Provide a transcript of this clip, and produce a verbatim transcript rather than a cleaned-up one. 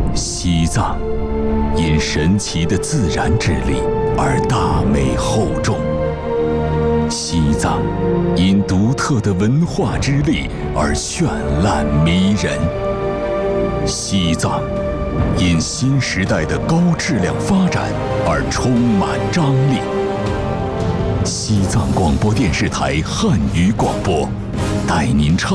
西藏因神奇的自然之力而大美厚重，西藏因独特的文化之力而绚烂迷人，西藏因新时代的高质量发展而充满张力。西藏广播电视台汉语广播，带您畅